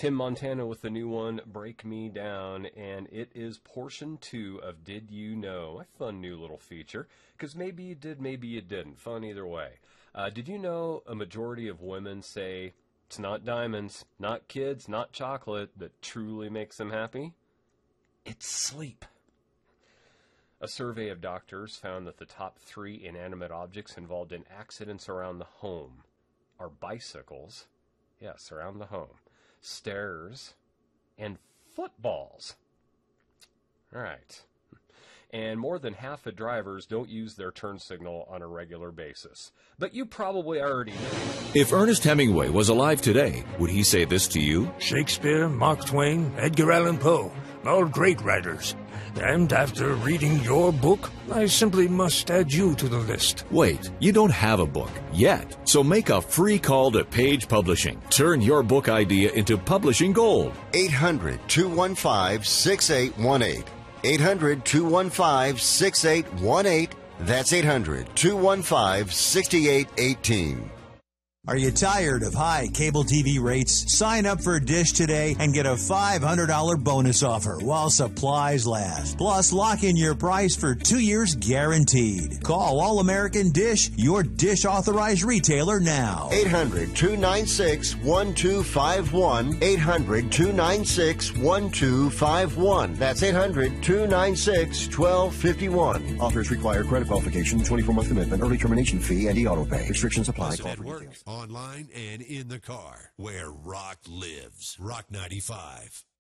Tim Montana with the new one, Break Me Down, and it is portion 2 of Did You Know? A fun new little feature, because maybe you did, maybe you didn't. Fun either way. Did you know a majority of women say it's not diamonds, not kids, not chocolate that truly makes them happy? It's sleep. A survey of doctors found that the top 3 inanimate objects involved in accidents around the home are bicycles, yes, around the home, stairs, and footballs. All right. And more than half of drivers don't use their turn signal on a regular basis. But you probably already know. If Ernest Hemingway was alive today, would he say this to you? Shakespeare, Mark Twain, Edgar Allan Poe, all great writers. And after reading your book, I simply must add you to the list. Wait, you don't have a book yet. So make a free call to Page Publishing. Turn your book idea into publishing gold. 800-215-6818. 800-215-6818. That's 800-215-6818. Are you tired of high cable TV rates? Sign up for Dish today and get a $500 bonus offer while supplies last. Plus, lock in your price for 2 years guaranteed. Call All American Dish, your Dish authorized retailer now. 800-296-1251. 800-296-1251. That's 800-296-1251. Offers require credit qualification, 24-month commitment, early termination fee, and e-auto pay. Restrictions apply. At work, online, and in the car, where rock lives. Rock 95.